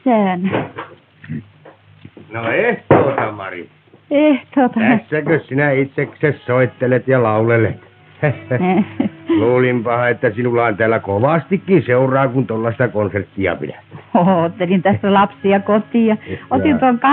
sisään. No ehtoota, Mari. Ehtoota. Tässäkö sinä itseksesi soittelet ja laulelet? Luulinpahan, että sinulla on täällä kovastikin seuraa, kun tuollaista konserttia pidät. Ottelin tässä lapsia kotiin ja otin tuon